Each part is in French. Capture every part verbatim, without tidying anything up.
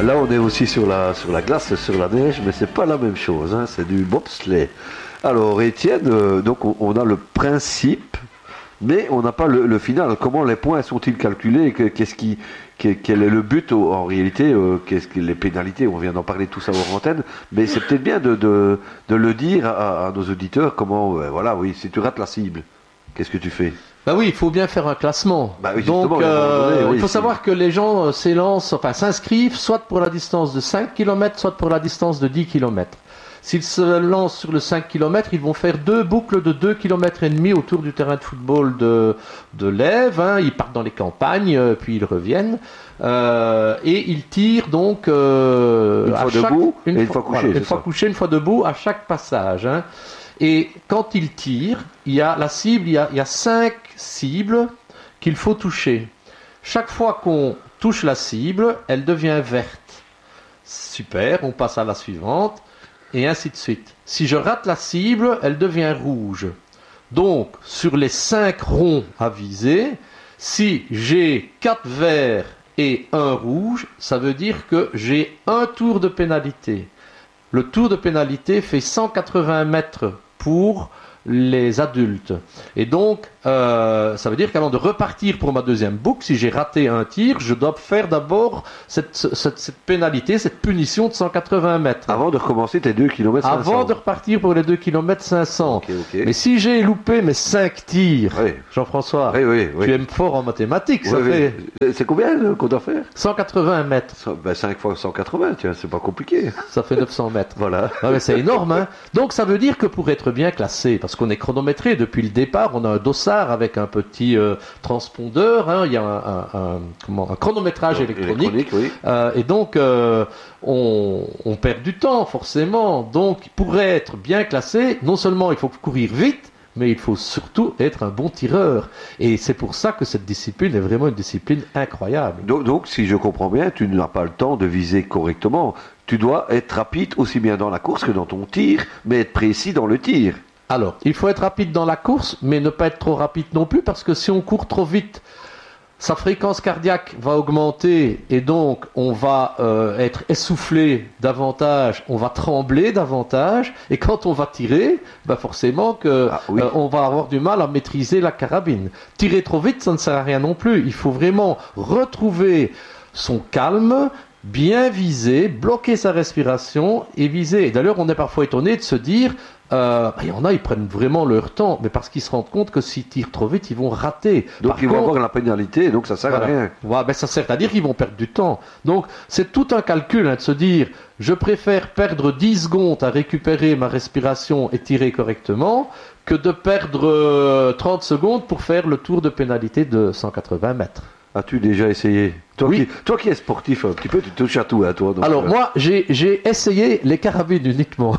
Là, on est aussi sur la, sur la glace, sur la neige, mais c'est pas la même chose, hein, c'est du bobsleigh. Alors, Étienne, euh, donc on, on a le principe, mais on n'a pas le, le final. Comment les points sont-ils calculés? Qu'est-ce qui, quel est le but en réalité? euh, Qu'est-ce que les pénalités? On vient d'en parler tout ça hors antenne, mais c'est peut-être bien de, de, de le dire à, à nos auditeurs. Comment, euh, voilà, oui, si tu rates la cible, qu'est-ce que tu fais? Bah oui, il faut bien faire un classement. Bah oui, Donc, euh, donné, oui, il faut c'est... savoir que les gens euh, s'élancent, enfin s'inscrivent, soit pour la distance de cinq kilomètres, soit pour la distance de dix kilomètres. S'ils se lancent sur le cinq kilomètres, ils vont faire deux boucles de deux kilomètres et demi autour du terrain de football de, de l'Ève. Hein. Ils partent dans les campagnes, euh, puis ils reviennent. Euh, et ils tirent donc euh, une à fois chaque, debout une, et une fois, fois couché. Voilà, une fois couché, une fois debout à chaque passage. Hein. Et quand ils tirent, il y a la cible, il y a, il y a cinq cibles qu'il faut toucher. Chaque fois qu'on touche la cible, elle devient verte. Super, on passe à la suivante. Et ainsi de suite. Si je rate la cible, elle devient rouge. Donc, sur les cinq ronds à viser, si j'ai quatre verts et un rouge, ça veut dire que j'ai un tour de pénalité. Le tour de pénalité fait cent quatre-vingts mètres pour les adultes. Et donc, euh, ça veut dire qu'avant de repartir pour ma deuxième boucle, si j'ai raté un tir, je dois faire d'abord cette, cette, cette pénalité, cette punition de cent quatre-vingts mètres. Avant de recommencer tes deux kilomètres cinq cents. Avant de repartir pour les deux kilomètres cinq cents. Okay, okay. Mais si j'ai loupé mes cinq tirs, oui. Jean-François, oui, oui, oui. tu es fort en mathématiques, oui, ça oui. fait... C'est combien euh, qu'on doit faire? cent quatre-vingts mètres. Ben, cinq fois cent quatre-vingts, tiens, c'est pas compliqué. Ça fait neuf cents mètres. Voilà. Ah, mais c'est énorme, hein. Donc ça veut dire que pour être bien classé, parce qu'on est chronométré depuis le départ, on a un dossard avec un petit euh, transpondeur, hein, il y a un, un, un, comment, un chronométrage non, électronique, électronique oui. euh, et donc euh, on, on perd du temps forcément. Donc pour être bien classé, non seulement il faut courir vite, mais il faut surtout être un bon tireur. Et c'est pour ça que cette discipline est vraiment une discipline incroyable. Donc, donc si je comprends bien, tu n'as pas le temps de viser correctement. Tu dois être rapide aussi bien dans la course que dans ton tir, mais être précis dans le tir. Alors, il faut être rapide dans la course, mais ne pas être trop rapide non plus, parce que si on court trop vite, sa fréquence cardiaque va augmenter et donc on va euh, être essoufflé davantage, on va trembler davantage, et quand on va tirer, bah forcément que ah, oui. euh, on va avoir du mal à maîtriser la carabine. Tirer trop vite, ça ne sert à rien non plus. Il faut vraiment retrouver son calme, bien viser, bloquer sa respiration et viser. Et d'ailleurs, on est parfois étonné de se dire, euh, il y en a, ils prennent vraiment leur temps, mais parce qu'ils se rendent compte que s'ils tirent trop vite, ils vont rater. Donc Par ils contre, vont avoir la pénalité, donc ça sert voilà. à rien. Ouais, ben ça sert à dire qu'ils vont perdre du temps. Donc c'est tout un calcul hein, de se dire, je préfère perdre dix secondes à récupérer ma respiration et tirer correctement, que de perdre euh, trente secondes pour faire le tour de pénalité de cent quatre-vingts mètres. As-tu déjà essayé? Toi, oui. qui, toi qui es sportif un petit peu, tu touches à tout, hein, toi. Donc, Alors euh... moi, j'ai, j'ai essayé les carabines uniquement.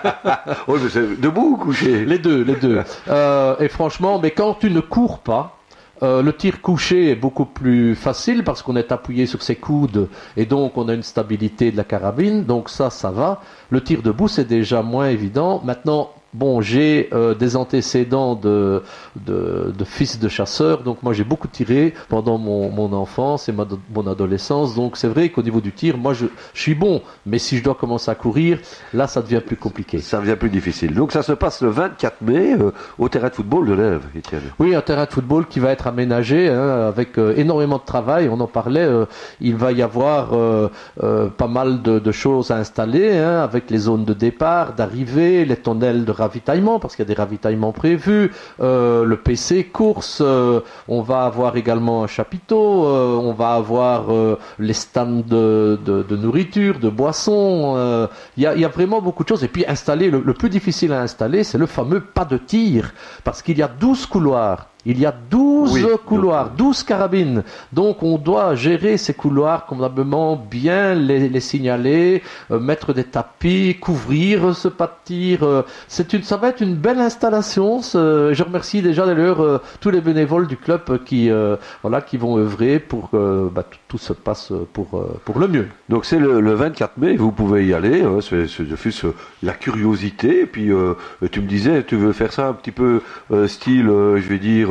oui, mais c'est debout ou couché? Les deux, les deux. euh, et franchement, mais quand tu ne cours pas, euh, le tir couché est beaucoup plus facile parce qu'on est appuyé sur ses coudes et donc on a une stabilité de la carabine, donc ça, ça va. Le tir debout, c'est déjà moins évident. Maintenant, bon, j'ai euh, des antécédents de, de, de fils de chasseur, donc moi j'ai beaucoup tiré pendant mon, mon enfance et ma, mon adolescence, donc c'est vrai qu'au niveau du tir, moi je, je suis bon, mais si je dois commencer à courir, là ça devient plus compliqué. Ça devient plus difficile. Donc ça se passe le vingt-quatre mai euh, au terrain de football de l'Ève, Étienne. Oui, un terrain de football qui va être aménagé hein, avec euh, énormément de travail, on en parlait, euh, il va y avoir euh, euh, pas mal de, de choses à installer, hein, avec les zones de départ, d'arrivée, les tunnels de ravitaillement, parce qu'il y a des ravitaillements prévus, euh, le P C course, euh, on va avoir également un chapiteau, euh, on va avoir euh, les stands de, de, de nourriture, de boissons, euh, il y a, il y a vraiment beaucoup de choses. Et puis installer, le, le plus difficile à installer, c'est le fameux pas de tir, parce qu'il y a douze couloirs. Il y a douze oui, couloirs, donc... douze carabines. Donc on doit gérer ces couloirs convenablement, bien les, les signaler, euh, mettre des tapis, couvrir ce pas de tir. Euh, c'est une, ça va être une belle installation. Ce, je remercie déjà d'ailleurs euh, tous les bénévoles du club qui, euh, voilà, qui vont œuvrer pour que bah, tout, tout se passe pour, euh, pour le mieux. Donc c'est le, le vingt-quatre mai, vous pouvez y aller. Euh, c'est, c'est de plus euh, la curiosité. Et puis euh, tu me disais, tu veux faire ça un petit peu euh, style, euh, je vais dire.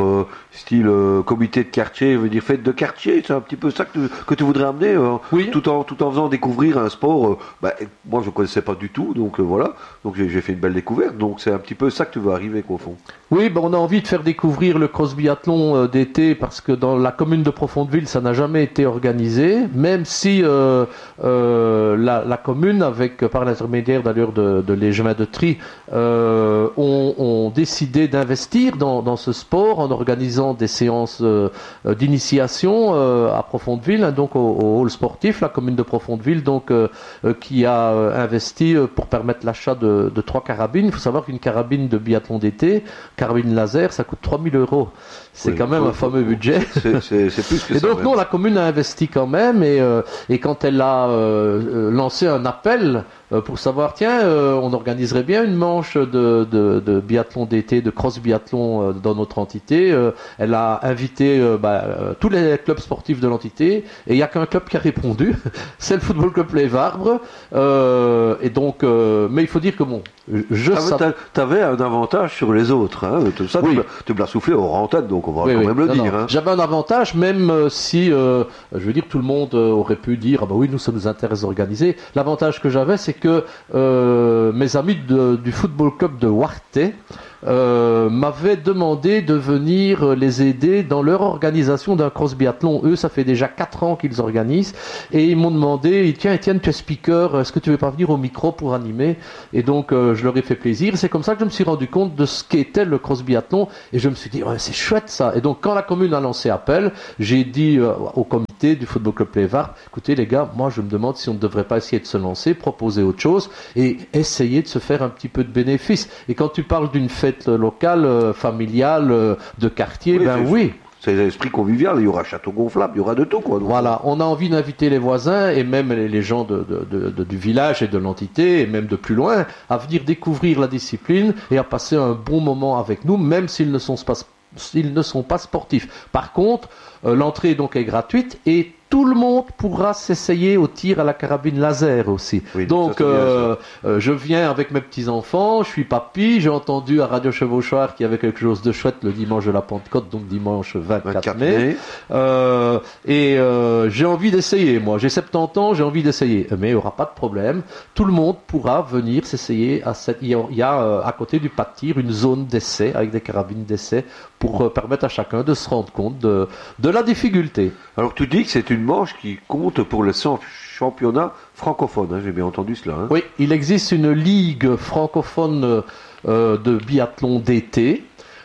euh, style euh, comité de quartier, veut dire fête de quartier, c'est un petit peu ça que tu, que tu voudrais amener, euh, oui. tout en tout en faisant découvrir un sport. Euh, bah, moi, je connaissais pas du tout, donc euh, voilà, donc j'ai, j'ai fait une belle découverte. Donc c'est un petit peu ça que tu veux arriver, qu'au fond. Oui, ben on a envie de faire découvrir le cross biathlon euh, d'été parce que dans la commune de Profondeville, ça n'a jamais été organisé, même si euh, euh, la, la commune, avec par l'intermédiaire d'ailleurs de, de les chemins de tri, euh, ont, ont décidé d'investir dans, dans ce sport en organisant des séances euh, d'initiation euh, à Profondeville, hein, donc au, au hall sportif, la commune de Profondeville, donc euh, euh, qui a euh, investi euh, pour permettre l'achat de, de trois carabines. Il faut savoir qu'une carabine de biathlon d'été, carabine laser, ça coûte trois mille euros. C'est oui, quand même oui, un fameux budget. C'est, c'est, c'est plus que et ça. donc, même. non, la commune a investi quand même. Et, euh, et quand elle a euh, lancé un appel euh, pour savoir, tiens, euh, on organiserait bien une manche de, de, de biathlon d'été, de cross biathlon euh, dans notre entité, euh, elle a invité euh, bah, euh, tous les clubs sportifs de l'entité. Et il n'y a qu'un club qui a répondu. C'est le Football Club Les Varbres. Euh, et donc, euh, mais il faut dire que bon, je sais. Tu avais un avantage sur les autres. Hein, tout ça, oui. tu me l'as soufflé au rentable, donc on va oui, quand oui. même le non, dire. Non. Hein. J'avais un avantage, même euh, si, euh, je veux dire, tout le monde euh, aurait pu dire, ah bah oui, nous, ça nous intéresse d'organiser. L'avantage que j'avais, c'est que euh, mes amis de, du Football Club de Warté euh, m'avaient demandé de venir les aider dans leur organisation d'un cross biathlon. Eux, ça fait déjà quatre ans qu'ils organisent, et ils m'ont demandé, tiens, Étienne, tu es speaker, est-ce que tu veux pas venir au micro pour animer? Et donc, euh, je leur ai fait plaisir. C'est comme ça que je me suis rendu compte de ce qu'était le cross biathlon, et je me suis dit, ouais, c'est chouette ça. Et donc, quand la commune a lancé appel, j'ai dit euh, au comité du Football Club Les Varbres, écoutez les gars, moi je me demande si on ne devrait pas essayer de se lancer, proposer autre chose et essayer de se faire un petit peu de bénéfice. Et quand tu parles d'une fête locale, euh, familiale, euh, de quartier, oui, ben c'est oui. C'est l'esprit convivial, il y aura château gonflable, il y aura de tout, quoi. Donc, voilà, on a envie d'inviter les voisins et même les gens de, de, de, de, du village et de l'entité, et même de plus loin, à venir découvrir la discipline et à passer un bon moment avec nous, même s'ils ne sont pas, s'ils ne sont pas sportifs. Par contre, euh, l'entrée donc est gratuite et tout le monde pourra s'essayer au tir à la carabine laser aussi. Oui, donc, ça, euh, euh, je viens avec mes petits-enfants, je suis papy, j'ai entendu à Radio Chevauchoir qu'il y avait quelque chose de chouette le dimanche de la Pentecôte, donc dimanche vingt-quatre mai. Euh, et euh, j'ai envie d'essayer, moi. J'ai soixante-dix ans, j'ai envie d'essayer. Mais il n'y aura pas de problème. Tout le monde pourra venir s'essayer à cette... Il y a, il y a euh, à côté du pas de tir une zone d'essai avec des carabines d'essai pour euh, permettre à chacun de se rendre compte de, de la difficulté. Alors, tu dis que c'est une manche qui compte pour le championnat francophone, hein, j'ai bien entendu cela. Hein. Oui, il existe une ligue francophone euh, de biathlon d'été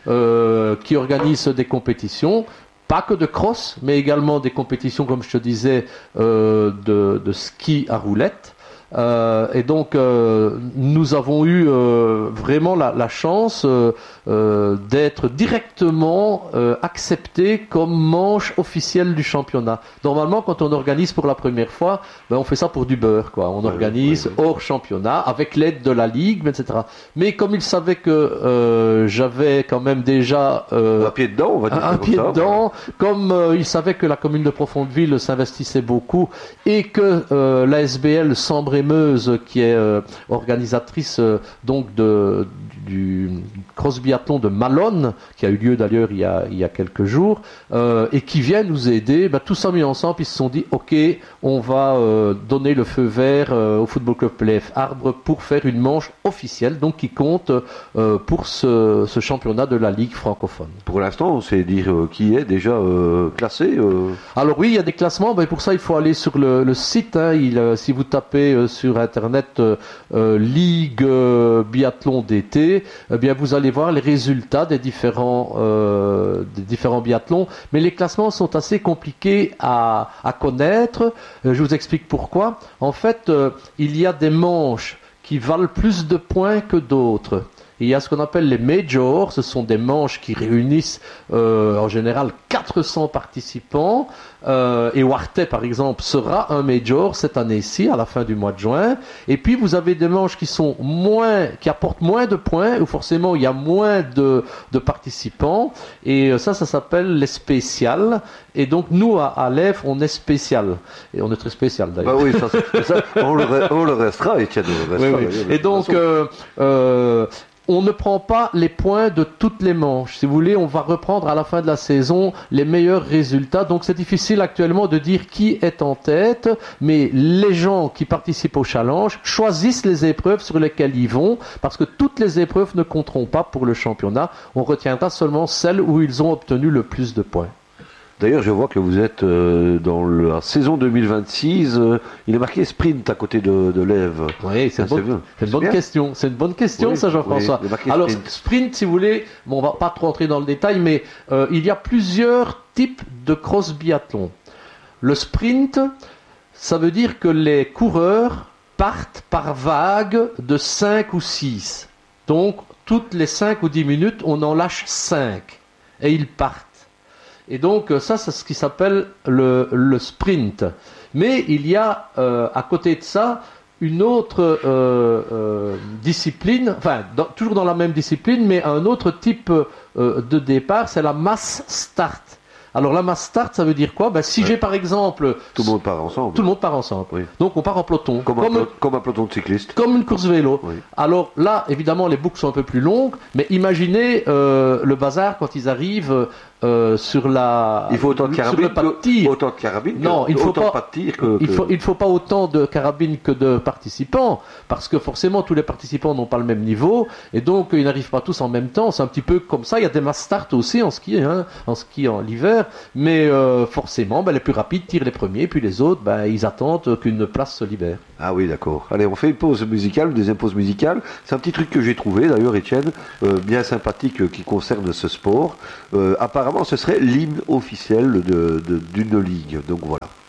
euh, qui organise des compétitions, pas que de cross, mais également des compétitions, comme je te disais, euh, de, de ski à roulettes. Euh, et donc, euh, nous avons eu euh, vraiment la, la chance euh, euh, d'être directement euh, acceptés comme manche officielle du championnat. Normalement, quand on organise pour la première fois, ben, on fait ça pour du beurre, quoi. On ouais, organise ouais, ouais. hors championnat avec l'aide de la ligue, et cetera. Mais comme ils savaient que euh, j'avais quand même déjà euh, un pied dedans, on va dire un pied ça, dedans, ouais. comme euh, ils savaient que la commune de Profondeville s'investissait beaucoup et que euh, l'A S B L Sambre Meuse, qui est euh, organisatrice euh, donc de, du cross biathlon de Malone, qui a eu lieu d'ailleurs il y a, il y a quelques jours, euh, et qui vient nous aider, ben, tout ça mis ensemble, ils se sont dit, ok, on va euh, donner le feu vert euh, au Football Club P F Arbre pour faire une manche officielle, donc qui compte euh, pour ce, ce championnat de la Ligue francophone. Pour l'instant, on sait dire euh, qui est déjà euh, classé euh... Alors oui, il y a des classements, ben, pour ça il faut aller sur le, le site, hein, il, euh, si vous tapez euh, sur internet euh, euh, Ligue euh, biathlon d'été, eh bien vous allez voir les résultats des différents euh, des différents biathlons, mais les classements sont assez compliqués à, à connaître. Euh, je vous explique pourquoi. En fait, euh, il y a des manches qui valent plus de points que d'autres. Il y a ce qu'on appelle les majors, ce sont des manches qui réunissent euh, en général quatre cents participants. Euh, et Warté, par exemple, sera un major cette année-ci, à la fin du mois de juin. Et puis, vous avez des manches qui sont moins, qui apportent moins de points, où forcément, il y a moins de, de participants. Et ça, ça s'appelle les spéciales. Et donc, nous, à, à l'E F, on est spécial. Et on est très spécial, d'ailleurs. Bah oui, ça, ça, on, le, on le restera, Étienne. Oui, oui. Et donc, euh, euh, on ne prend pas les points de toutes les manches. Si vous voulez, on va reprendre à la fin de la saison les meilleurs résultats. Donc c'est difficile actuellement de dire qui est en tête, mais les gens qui participent au challenge choisissent les épreuves sur lesquelles ils vont, parce que toutes les épreuves ne compteront pas pour le championnat. On retiendra seulement celles où ils ont obtenu le plus de points. D'ailleurs, je vois que vous êtes euh, dans la saison deux mille vingt-six. Euh, il est marqué sprint à côté de, de l'Ève. Oui, c'est, ah, bon, c'est, c'est une bonne bien. question. C'est une bonne question, oui, ça, Jean-François. Oui, alors, sprint. sprint, si vous voulez, bon, on va pas trop rentrer dans le détail, mais euh, il y a plusieurs types de cross biathlon. Le sprint, ça veut dire que les coureurs partent par vague de cinq ou six. Donc, toutes les cinq ou dix minutes, on en lâche cinq. Et ils partent. Et donc ça, c'est ce qui s'appelle le, le sprint. Mais il y a euh, à côté de ça une autre euh, euh, discipline, enfin dans, toujours dans la même discipline, mais un autre type euh, de départ, c'est la mass start. Alors la mass start, ça veut dire quoi? Ben, si ouais. j'ai par exemple... Tout le monde part ensemble. Tout le monde part ensemble. Oui. Donc on part en peloton. Comme, comme, un, un, comme un peloton de cyclistes. Comme une course vélo. Oui. Alors là, évidemment, les boucles sont un peu plus longues, mais imaginez euh, le bazar quand ils arrivent euh, sur la... Il faut autant de carabines que, autant de carabines non, il faut autant pas, de pas de tir que... Il faut, il faut pas autant de carabines que de participants, parce que forcément, tous les participants n'ont pas le même niveau, et donc ils n'arrivent pas tous en même temps. C'est un petit peu comme ça. Il y a des mass start aussi en ski, hein, en ski en l'hiver. Mais euh, forcément, ben, les plus rapides tirent les premiers, puis les autres, ben, ils attendent qu'une place se libère. Ah oui, d'accord. Allez, on fait une pause musicale, une deuxième pause musicale. C'est un petit truc que j'ai trouvé, d'ailleurs, Étienne, euh, bien sympathique, euh, qui concerne ce sport. Euh, apparemment, ce serait l'hymne officiel de, de, d'une ligue. Donc voilà.